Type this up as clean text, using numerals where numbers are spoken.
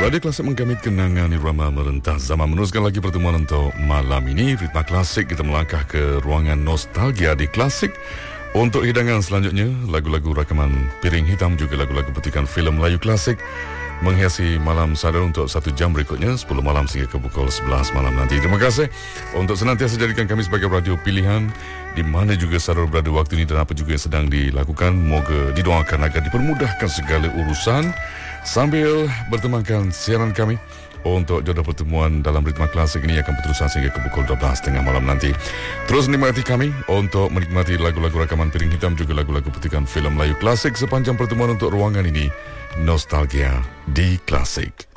Radio Klasik menggamit kenangan irama merentah zaman. Meneruskan lagi pertemuan untuk malam ini. Ritma Klasik, kita melangkah ke ruangan nostalgia di Klasik. Untuk hidangan selanjutnya, lagu-lagu rakaman Piring Hitam, juga lagu-lagu petikan filem Melayu klasik menghiasi malam sadar untuk 1 jam berikutnya, 10 malam sehingga ke pukul 11 malam nanti. Terima kasih untuk senantiasa jadikan kami sebagai radio pilihan di mana juga sadar berada waktu ini dan apa juga yang sedang dilakukan. Moga didoakan agar dipermudahkan segala urusan sambil bertemankan siaran kami. Untuk jodoh pertemuan dalam Ritma Klasik ini akan berterusan sehingga ke pukul 12.30 malam nanti. Terus nikmati kami untuk menikmati lagu-lagu rakaman Piring Hitam, juga lagu-lagu petikan filem Melayu klasik sepanjang pertemuan untuk ruangan ini. Nostalgia di Klasik.